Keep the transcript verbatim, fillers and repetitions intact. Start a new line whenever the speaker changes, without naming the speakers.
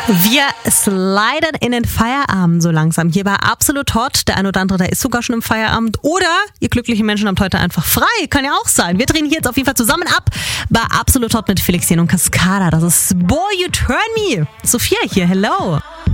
Wir sliden in den Feierabend so langsam. Hier bei Absolut Hot. Der ein oder andere, der ist sogar schon im Feierabend. Oder ihr glücklichen Menschen habt heute einfach frei. Kann ja auch sein. Wir drehen hier jetzt auf jeden Fall zusammen ab bei Absolut Hot mit Felix Jen und Cascada. Das ist Boy You Turn Me. Sophia hier, hello.